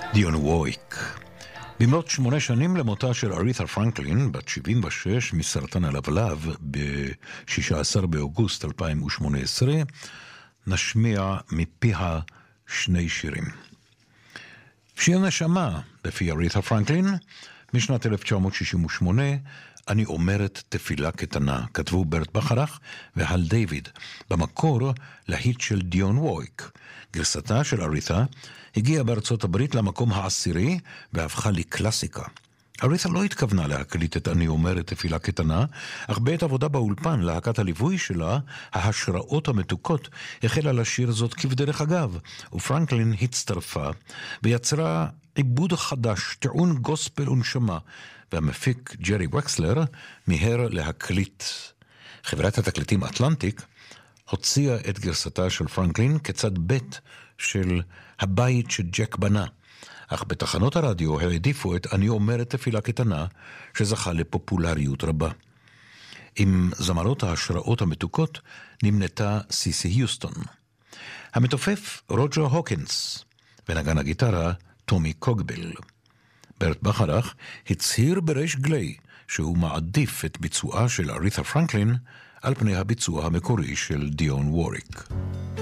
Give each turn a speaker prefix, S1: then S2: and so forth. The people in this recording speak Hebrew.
S1: דיון וויק. במלאת 8 שנים למותה של ארית'ה פרנקלין, בת 76, מסרטן הלבלב, ב-16 באוגוסט 2018, נשמיע מפיה 2 שירים. שיר נשמה בפי ארית'ה פרנקלין, משנת 1968, אני אומרת תפילה קטנה, כתבו ברט בחרך והל דיוויד, במקור להיט של דיון וויק. גרסתה של ארית'ה הגיעה בארצות הברית למקום העשירי והפכה לקלאסיקה. ארית'ה לא התכוונה להקליט את אני אומרת תפילה קטנה, אך בעת עבודה באולפן להקת הליווי שלה, ההשראות המתוקות, החלה לשיר זאת כבדרך אגב, ופרנקלין הצטרפה ויצרה עיבוד חדש, טעון גוספל ונשמה, והמפיק ג'רי וקסלר מיהר להקליט. חברת התקליטים אטלנטיק הוציאה את גרסתה של פרנקלין כצד ב' של הבית שג'ק בנה, אך בתחנות הרדיו העדיפו את אני אומרת תפילה קטנה, שזכה לפופולריות רבה. עם זמרות ההשראות המתוקות נמנתה סיסי היוסטון. המתופף רוג'ר הוקינס, ונגן הגיטרה טומי קוגבל. ברט בחרך הצהיר בריש גלי שהוא מעדיף את ביצועה של ארית'ה פרנקלין על פני הביצוע המקורי של דיון וויק.